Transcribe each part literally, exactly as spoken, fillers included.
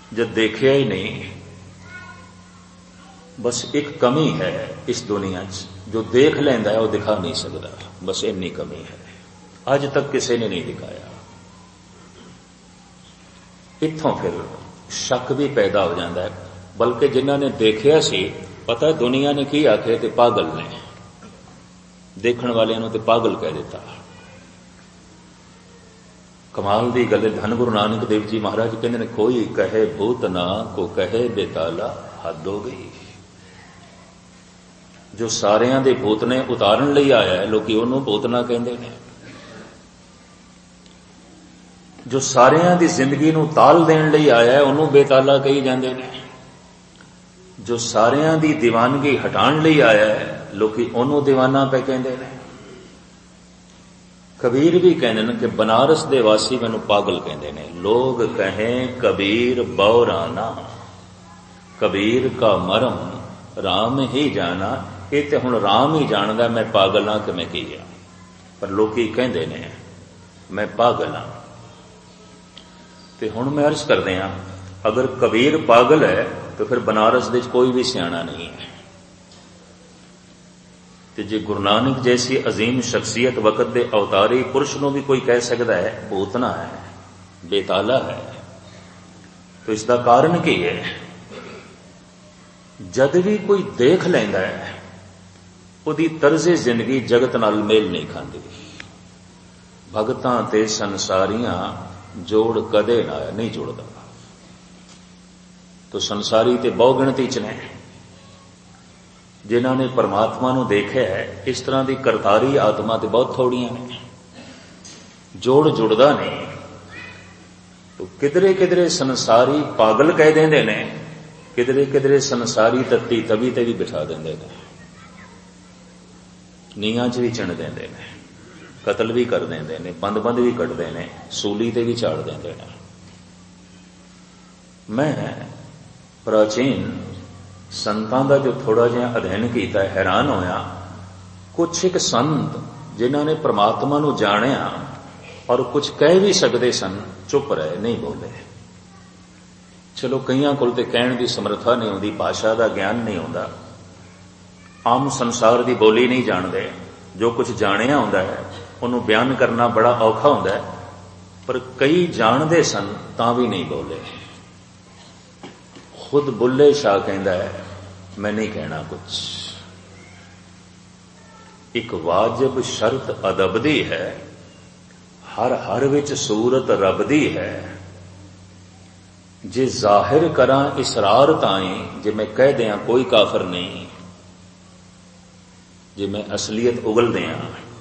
जब देखिया ही नहीं, बस एक कमी है इस दुनिया च, जो देख लेंदा है वो दिखा नहीं सकता, बस इन्नी कमी है। अज तक किसी ने नहीं दिखाया। इत्थों फिर शक भी पैदा हो जाता है, बल्कि जिन्हों ने देखिया सी पता दुनिया ने की आखे ते पागल ने, देखण वाले नूं ते पागल कह दिता। कमाल दी गल, धन गुरु नानक देव जी महाराज कहते ने, कोई कहे भूत ना को कहे बेताला, हद हो गई। जो सारियां दे भूत ने उतारन लई आया है, लोकी उहनूं भूत ना कहंदे ने। जो सारियां दी जिंदगी नूं ताल देण लई आया है, उहनूं बेताला कही जांदे ने। जो सारियां दी दीवानगी हटाण लई आया है, लोकी उहनूं दीवाना पे कहंदे ने। कबीर भी कहते हैं कि बनारस दे वासी मैनू पागल कहते हैं। लोग कहें कबीर बौराना, कबीर का मरम राम ही जाना। ये तो हुण राम ही जानदा मैं पागल हाँ कि मैं की हाँ, पर लोकी कहते ने मैं पागल हाँ। तो हुण मैं अर्ज करदे हां, अगर कबीर पागल है तो फिर बनारस दे कोई भी सियाणा नहीं है। ते जे गुरु नानक जैसी अजीम शख्सियत वक़्त दे अवतारी पुरुष नूं भी कोई कह सकता है भूतना है, बेताला है, तो इसका कारण की है? जद भी कोई देख लैंदा है, उहदी तर्ज़े जिंदगी जगत नाल मेल नहीं खांदी। भगतां ते संसारियां जोड़ कदे ना नहीं जुड़दा। तो संसारी ते बहु गिणती च ने, जिन्होंने परमात्मा नूं देखिया है, इस तरह की करतारी आत्मा तो बहुत थोड़ियां ने, जोड़ जुड़दा नहीं। तो किधरे किधरे संसारी पागल कह देंदे ने, किधरे किधरे संसारी तत्ती तवी ते भी बिठा देंदे ने, नीहां च भी चिण देंदे ने, कतल भी कर देंदे ने, बंद बंद भी कटदे ने, सूली ते भी झाड़ देंदे ने। मैं प्राचीन संतां दा जो थोड़ा जिहा अध्ययन किया, हैरान होया। कुछ एक संत जिन्होंने परमात्मा नूं जाणिया और कुछ कह भी सकते सन, चुप रहे, नहीं बोले। चलो कईयां कोल ते कहण दी समर्था नहीं होंदी, भाषा का ज्ञान नहीं होंदा, आम संसार की बोली नहीं जानते। जो कुछ जाणिया होंदा है उन्होंने बयान करना बड़ा औखा होंदा है, पर कई जानते सन तां भी नहीं बोले। खुद बुल्ले शाह कहता है मैं नहीं कहना कुछ। एक वाजिब शर्त अदब दी है, हर हर विच सूरत रब दी है। जे जाहिर करा इसरार ताई, जे मैं कह दिया कोई काफर नहीं, जे मैं असलियत उगल दिया,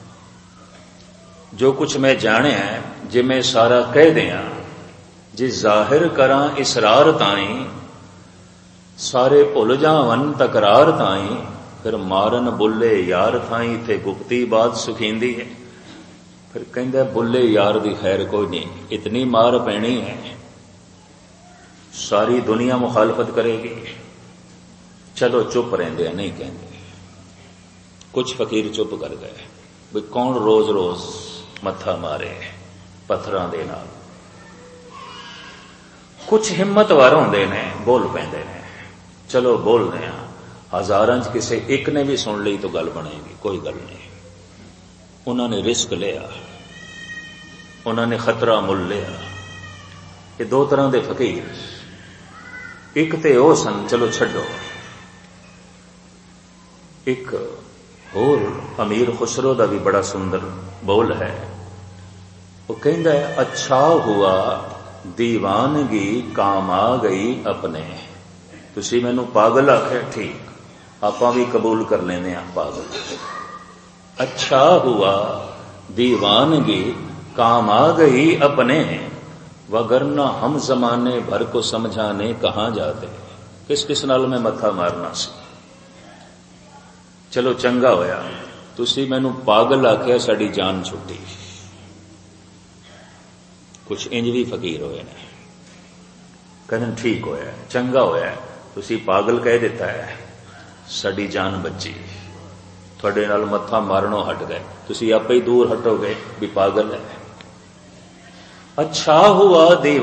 जो कुछ मैं जाने है जे मैं सारा कह दिया, जे जाहिर करा इसरार ताई, सारे भुल जावन तकरार ताई, फिर मारन बुल्ले यार थाई, थे गुप्ती बात सुखींदी है। फिर कहंदा बुल्ले यार दी खैर कोई नहीं, इतनी मार पैनी है सारी दुनिया मुखालफत करेगी। चलो चुप रहंदे, नहीं कहंदे। कुछ फकीर चुप कर गए, भी कौन रोज रोज मत्था मारे पत्थरां दे नाल। कुछ हिम्मतवार होंदे ने, बोल पैंदे ने, चलो बोलते हैं। हजारां च किसी एक ने भी सुन ली तो गल बनेगी, कोई गल नहीं। उन्होंने रिस्क लिया, उन्होंने खतरा मुल लिया। ये दो तरह के फकीर, एक ते ओ सन चलो छड्डो, एक होर अमीर खुसरो का भी बड़ा सुंदर बोल है। वो कहता है अच्छा हुआ दीवानगी काम आ गई अपने। तुसी मैनू पागल आखे, ठीक, आपां भी कबूल कर लेने आ पागल। अच्छा हुआ दीवानगी काम आ गई अपने, वगरना हम जमाने भर को समझाने कहाँ जाते। किस किस नाल मैं मत्था मारना सी। चलो चंगा होया तुसी मैनू पागल आख्या, साड़ी जान छुट्टी। कुछ इंज भी फकीर होए ने, कहन ठीक होया, चंगा होया, तुसी पागल कह दिता है, साड़ी जान बची। थोड़े नाल मत्था मारनों हट गए, तुसी आपे ही दूर हटोगे भी पागल है। अच्छा हुआ देव